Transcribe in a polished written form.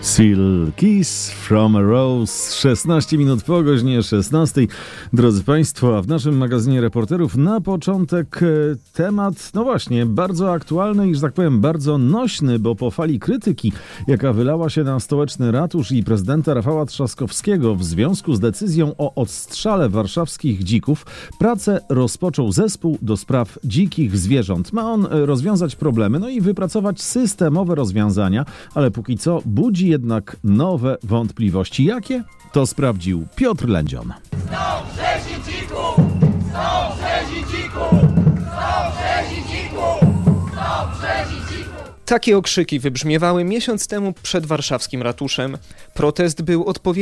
Seal Kiss from a Rose, 16 minut po godzinie 16. Drodzy Państwo, a w naszym magazynie reporterów na początek temat, no właśnie, bardzo aktualny i, że tak powiem, bardzo nośny, bo po fali krytyki, jaka wylała się na stołeczny ratusz i prezydenta Rafała Trzaskowskiego w związku z decyzją o odstrzale warszawskich dzików, pracę rozpoczął zespół do spraw dzikich zwierząt. Ma on rozwiązać problemy, no i wypracować systemowe rozwiązania, ale póki co budzi jednak nowe wątpliwości. Jakie? To sprawdził Piotr Lędzion. Stop rzezi dziku! Stop rzezi dziku! Stop rzezi dziku! Stop rzezi dziku! Takie okrzyki wybrzmiewały miesiąc temu przed warszawskim ratuszem. Protest był odpowiedni